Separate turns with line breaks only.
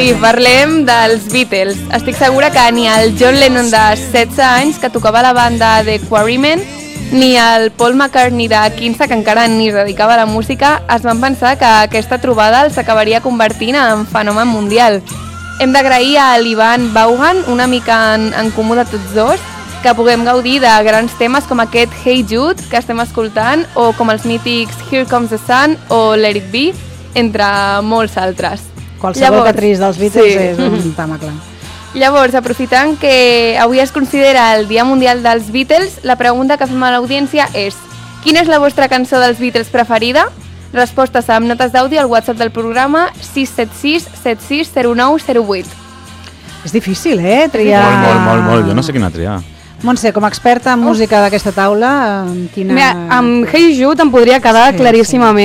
Sí, parlem dels Beatles. Estic segura que ni el John Lennon de 16 anys, que tocava la banda de Quarrymen, ni el Paul McCartney de 15, que encara ni es dedicava a la música, es van pensar que aquesta trobada els acabaria convertint en fenomen mundial. Hem d'agrair a l'Ivan Vaughan, una mica en comú de tots dos, que puguem gaudir de grans temes com aquest Hey Jude, que estem escoltant, o com els mítics Here Comes the Sun o Let It Be, entre molts altres.
Qualsevol que tris dels Beatles és un tema clar.
Llavors, aprofitant que avui es considera el Dia Mundial dels Beatles, la pregunta que fem a l'audiència és: quina és la vostra cançó dels Beatles preferida? Respostes amb notes d'àudio al WhatsApp del programa 676 760908.
És difícil, triar...
Molt. Jo no sé quina triar.
Montse, com a experta en música d'aquesta taula, quina...
Mira, amb Hey Jude em podria quedar claríssimament.